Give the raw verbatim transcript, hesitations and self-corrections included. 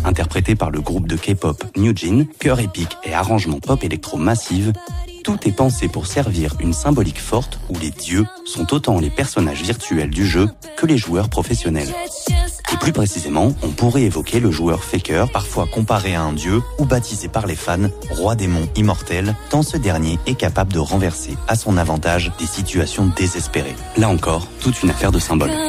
interprété par le groupe de K-pop New Jeans, chœur épique et arrangement pop électro massive, tout est pensé pour servir une symbolique forte où les dieux sont autant les personnages virtuels du jeu que les joueurs professionnels. Et plus précisément, on pourrait évoquer le joueur Faker, parfois comparé à un dieu ou baptisé par les fans roi démon immortel, tant ce dernier est capable de renverser à son avantage des situations désespérées. Là encore, toute une affaire de symbole.